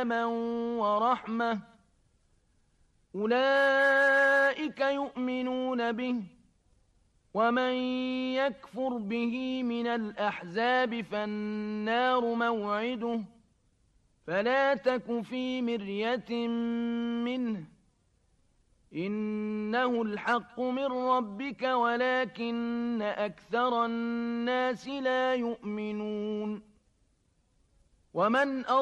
سلاما ورحمة، أولئك يؤمنون به. ومن يكفر به من الأحزاب فالنار موعده، فلا تك في مرية منه، إنه الحق من ربك ولكن أكثر الناس لا يؤمنون. ومن